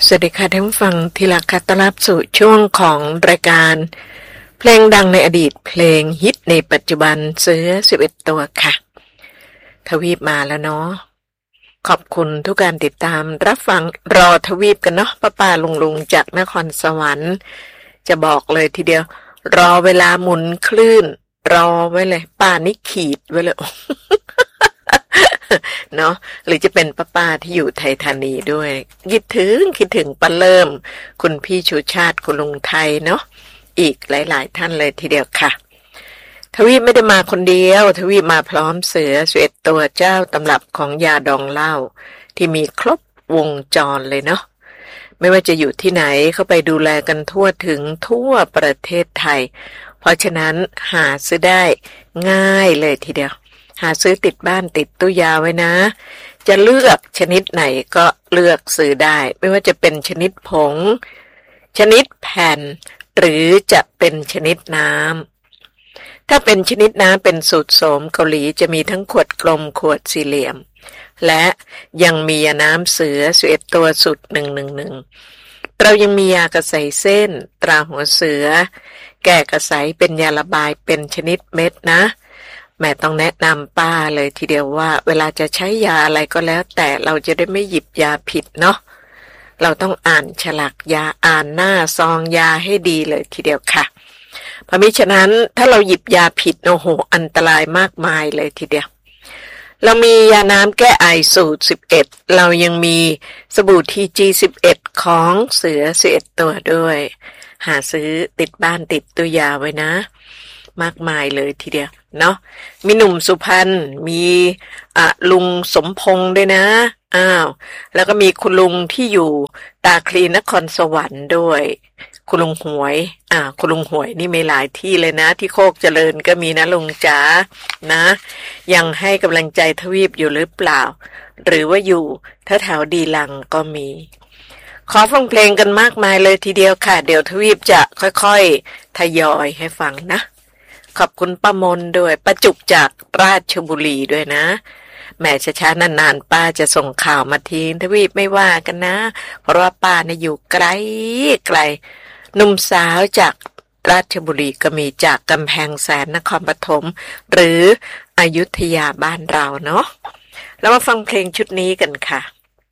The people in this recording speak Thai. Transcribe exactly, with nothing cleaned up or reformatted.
สวัสดีค่ะท่านผู้ฟังที่รักค่ะต้อนรับสู่ช่วงของรายการเพลงดังในอดีตเพลงฮิตในปัจจุบันเสือสิบเอ็ดตัวค่ะทวีปมาแล้วเนาะขอบคุณทุกการติดตามรับฟังรอทวีปกันเนาะป้าป้าลุงลุงจากนครสวรรค์จะบอกเลยทีเดียวรอเวลาหมุนคลื่นรอไว้เลยป้านี่ขีดไว้เลยเนาะหรือจะเป็นป้าป้าที่อยู่ไทยธานีด้วยคิดถึงคิดถึงป้าเริ่มคุณพี่ชูชาติคุณลุงไทยเนาะอีกหลายๆท่านเลยทีเดียวค่ะทวีปไม่ได้มาคนเดียวทวีปมาพร้อมเสือสิบเอ็ดตัวเจ้าตำรับของยาดองเหล้าที่มีครบวงจรเลยเนาะไม่ว่าจะอยู่ที่ไหนเข้าไปดูแลกันทั่วถึงทั่วประเทศไทยเพราะฉะนั้นหาซื้อได้ง่ายเลยทีเดียวหาซื้อติดบ้านติดตู้ยาไว้นะจะเลือกชนิดไหนก็เลือกซื้อได้ไม่ว่าจะเป็นชนิดผงชนิดแผ่นหรือจะเป็นชนิดน้ำถ้าเป็นชนิดน้ำเป็นสูตรโสมเกาหลีจะมีทั้งขวดกลมขวดสี่เหลี่ยมและยังมียาน้ำเสือสิบเอ็ดตัวสูตรหนึ่งหนึ่งหนึ่งเรายังมียากระใสเส้นตราหัวเสือแก้กระใสเป็นยาระบายเป็นชนิดเม็ดนะแม่ต้องแนะนำป้าเลยทีเดียวว่าเวลาจะใช้ยาอะไรก็แล้วแต่เราจะได้ไม่หยิบยาผิดเนาะเราต้องอ่านฉลากยาอ่านหน้าซองยาให้ดีเลยทีเดียวค่ะเพราะมิฉะนั้นถ้าเราหยิบยาผิดโอ้โหอันตรายมากมายเลยทีเดียวเรามียาน้ำแก้ไอสูตรสิบเอ็ดเรายังมีสบู่ทีจีสิบเอ็ดของเสือสิบเอ็ดตัวด้วยหาซื้อติดบ้านติดตัวยาไว้นะมากมายเลยทีเดียวเนาะมีหนุ่มสุพรรณมีอ่ะลุงสมพงษ์ด้วยนะอ้าวแล้วก็มีคุณลุงที่อยู่ตาคลีนครสวรรค์ด้วยคุณลุงหวยอ่าคุณลุงหวยนี่มีหลายที่เลยนะที่โคกเจริญก็มีนะลุงจ๋านะยังให้กำลังใจทวีปอยู่หรือเปล่าหรือว่าอยู่แถวๆดีลังก็มีขอฟังเพลงกันมากมายเลยทีเดียวค่ะเดี๋ยวทวีปจะค่อยๆทยอยให้ฟังนะขอบคุณป้ามนด้วยป้าจุกจากราชบุรีด้วยนะแม่ช้าๆนานๆป้าจะส่งข่าวมาทีทวีปไม่ว่ากันนะเพราะว่าป้าเนี่ยอยู่ไกลไกลหนุ่มสาวจากราชบุรีก็มีจากกำแพงแสนนครปฐมหรืออยุธยาบ้านเราเนาะแล้วมาฟังเพลงชุดนี้กันค่ะ